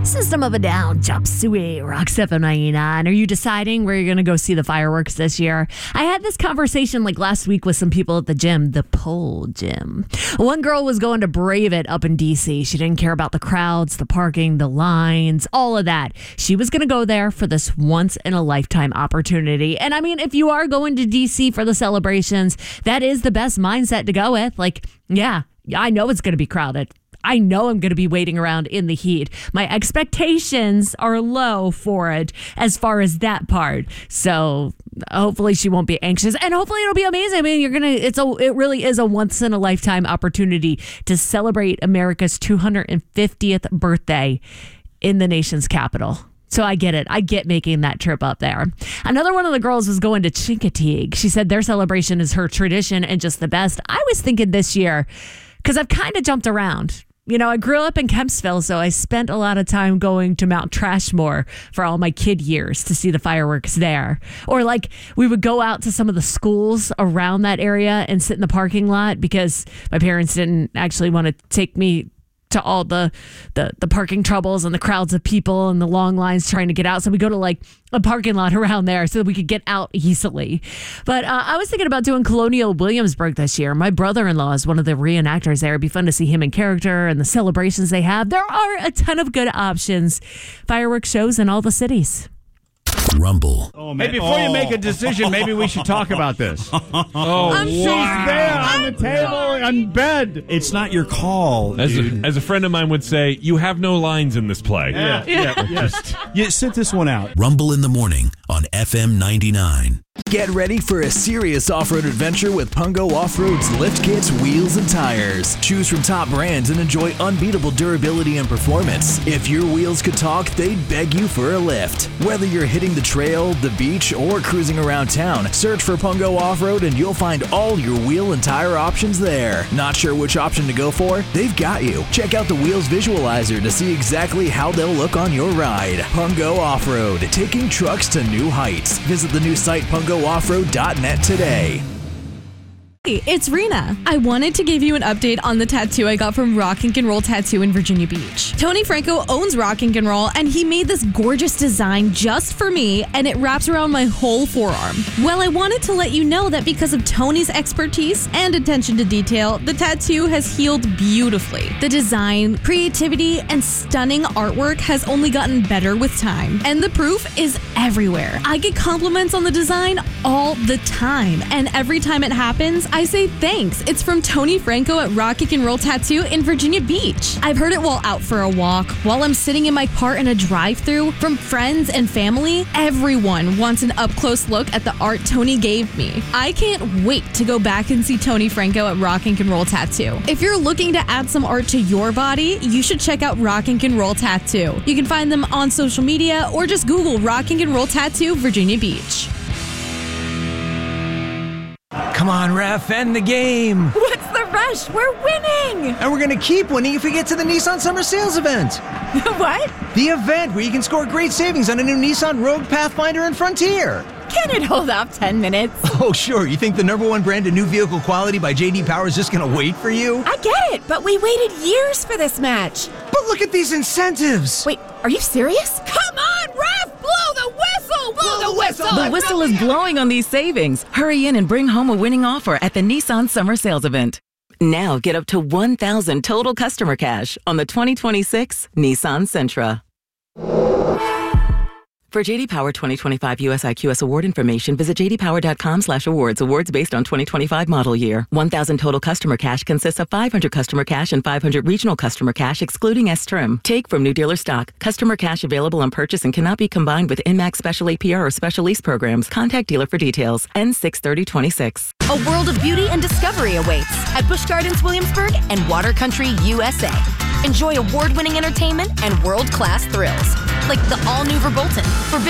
System of a Down, Chop Suey, Rock 799. Are you deciding where you're going to go see the fireworks this year? I had this conversation like last week with some people at the gym, the pole gym. One girl was going to Brave It up in D.C. She didn't care about the crowds, the parking, the lines, all of that. She was going to go there for this once-in-a-lifetime opportunity. And I mean, if you are going to D.C. for the celebrations, that is the best mindset to go with. Like, yeah, I know it's going to be crowded. I know I'm going to be waiting around in the heat. My expectations are low for it as far as that part. So hopefully she won't be anxious, and hopefully it'll be amazing. I mean, it really is a once in a lifetime opportunity to celebrate America's 250th birthday in the nation's capital. So I get it. I get making that trip up there. Another one of the girls was going to Chincoteague. She said their celebration is her tradition and just the best. I was thinking this year, because I've kind of jumped around. You know, I grew up in Kempsville, so I spent a lot of time going to Mount Trashmore for all my kid years to see the fireworks there. Or like we would go out to some of the schools around that area and sit in the parking lot because my parents didn't actually want to take me to all the parking troubles and the crowds of people and the long lines trying to get out. So we go to like a parking lot around there so that we could get out easily. But I was thinking about doing Colonial Williamsburg this year. My brother-in-law is one of the reenactors there. It'd be fun to see him in character and the celebrations they have. There are a ton of good options. Fireworks shows in all the cities. Rumble. Oh, man. Hey, before you make a decision, maybe we should talk about this. She's there on the table on bed. It's not your call. As a friend of mine would say, you have no lines in this play. Yes. You sit this one out. Rumble in the morning on FM 99. Get ready for a serious off-road adventure with Pungo Off-Road's lift kits, wheels, and tires. Choose from top brands and enjoy unbeatable durability and performance. If your wheels could talk, they'd beg you for a lift. Whether you're hitting the trail, the beach, or cruising around town, search for Pungo Off-Road and you'll find all your wheel and tire options there. Not sure which option to go for? They've got you. Check out the Wheels Visualizer to see exactly how they'll look on your ride. Pungo Off-Road, taking trucks to new heights. Visit the new site pungooffroad.net today. Hey, it's Rena. I wanted to give you an update on the tattoo I got from Rock and Roll Tattoo in Virginia Beach. Tony Franco owns Rock and Roll, and he made this gorgeous design just for me, and it wraps around my whole forearm. Well, I wanted to let you know that because of Tony's expertise and attention to detail, the tattoo has healed beautifully. The design, creativity, and stunning artwork has only gotten better with time, and the proof is everywhere. I get compliments on the design all the time, and every time it happens, I say thanks. It's from Tony Franco at Rock and Roll Tattoo in Virginia Beach. I've heard it while out for a walk, while I'm sitting in my car in a drive-thru, from friends and family. Everyone wants an up-close look at the art Tony gave me. I can't wait to go back and see Tony Franco at Rock and Roll Tattoo. If you're looking to add some art to your body, you should check out Rock and Roll Tattoo. You can find them on social media or just Google Rock and Roll Tattoo Virginia Beach. Come on, ref, end the game. What's the rush? We're winning. And we're going to keep winning if we get to the Nissan Summer Sales event. What? The event where you can score great savings on a new Nissan Rogue, Pathfinder, and Frontier. Can it hold off 10 minutes? Oh, sure. You think the #1 brand in new vehicle quality by J.D. Power is just going to wait for you? I get it, but we waited years for this match. But look at these incentives. Wait, are you serious? Come on, ref! Blow the whistle! Blow the whistle! The whistle is blowing on these savings. Hurry in and bring home a winning offer at the Nissan Summer Sales event. Now get up to $1,000 total customer cash on the 2026 Nissan Sentra. For J.D. Power 2025 US IQS award information, visit jdpower.com/awards. Awards based on 2025 model year. 1,000 total customer cash consists of 500 customer cash and 500 regional customer cash, excluding S-Trim. Take from new dealer stock. Customer cash available on purchase and cannot be combined with INMAX special APR or special lease programs. Contact dealer for details. N6/3026. A world of beauty and discovery awaits at Busch Gardens Williamsburg and Water Country USA. Enjoy award-winning entertainment and world-class thrills, like the all-new Verbolten.